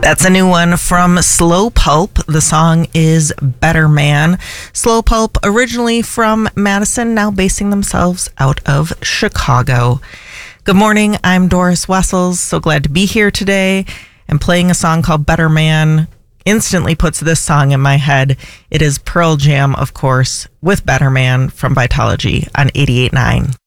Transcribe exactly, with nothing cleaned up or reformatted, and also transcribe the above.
That's a new one from Slow Pulp. The song is Better Man. Slow Pulp, originally from Madison, now basing themselves out of Chicago. Good morning, I'm Doris Wessels. So glad to be here today and playing a song called Better Man. Instantly puts this song in my head. It is Pearl Jam, of course, with Better Man from Vitalogy on eighty-eight point nine.